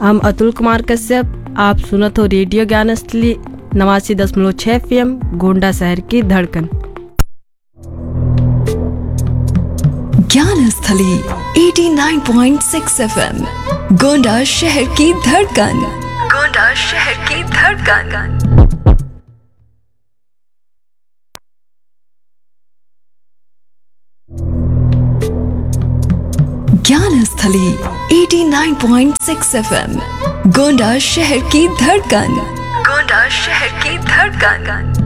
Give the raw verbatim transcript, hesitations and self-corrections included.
हम अतुल कुमार कश्यप। आप सुनत हो रेडियो ज्ञानस्थली नवासी दशमलव छः एफ एम गोंडा शहर की धड़कन। ज्ञानस्थली नवासी पॉइंट छह एफ एम गोंडा शहर की धड़कन। गोंडा शहर की धड़कन। ज्ञानस्थली नवासी पॉइंट छह एफ एम गोंडा शहर की धड़कन। गोंडा शहर की धड़कन।